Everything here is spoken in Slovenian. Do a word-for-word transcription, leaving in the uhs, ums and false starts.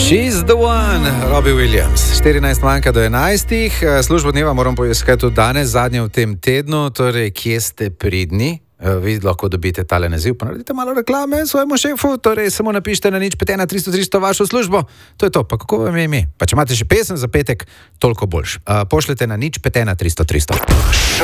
She's the one, Robbie Williams. štirinajst manjka do enajstih, službo dneva moram poiskati tudi danes, zadnje v tem tednu, torej kje ste pridni. Vi lahko dobite tale naziv, pa naredite malo reklame svojemu šefu, torej samo napišite na nič pet ena tristo tristo vašo službo, to je to, pa kako vam je ime? Pa če imate še pesem za petek, toliko boljš. Pošljete na nič pet ena tristo tristo.